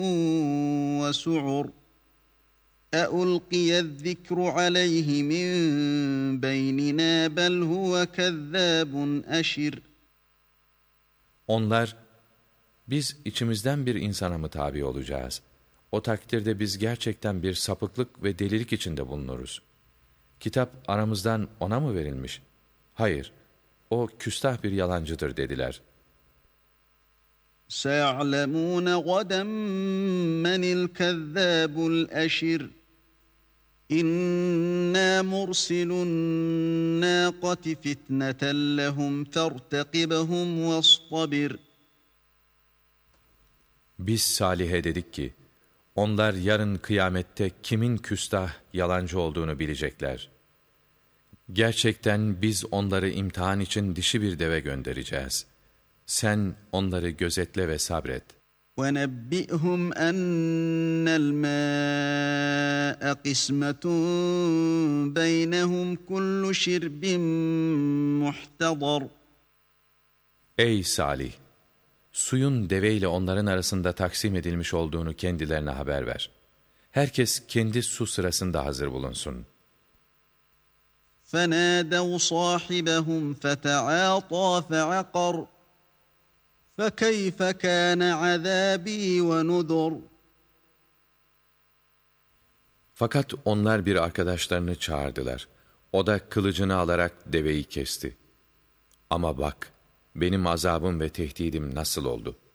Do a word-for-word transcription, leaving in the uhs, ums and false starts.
وسعر أألقي الذكر عليه من بيننا بل هو كذاب أشر. Onlar, biz içimizden bir insana mı tabi olacağız? O takdirde biz gerçekten bir sapıklık ve delilik içinde bulunuruz. Kitap aramızdan ona mı verilmiş? Hayır, o küstah bir yalancıdır dediler. سيعلمون غدا من الكذاب الأشر. إنا مرسل الناقة فتنة لهم فارتقبهم واصطبر. Biz Salih'e dedik ki, onlar yarın kıyamette kimin küstah, yalancı olduğunu bilecekler. Gerçekten biz onları imtihan için dişi bir deve göndereceğiz. Sen onları gözetle ve sabret. وَنَبِّئْهُمْ أَنَّ الْمَاءَ قِسْمَةٌ بَيْنَهُمْ كُلُّ شِرْبٍ مُحْتَضَرٌ. Ey Salih! Suyun deveyle onların arasında taksim edilmiş olduğunu kendilerine haber ver. Herkes kendi su sırasında hazır bulunsun. فَنَادَوْا صَاحِبَهُمْ فَتَعَاطَى فَعَقَرَ. فَكَيْفَ كَانَ عَذَابِي وَنُذُرْ. Fakat onlar bir arkadaşlarını çağırdılar. O da kılıcını alarak deveyi kesti. Ama bak, benim azabım ve tehdidim nasıl oldu?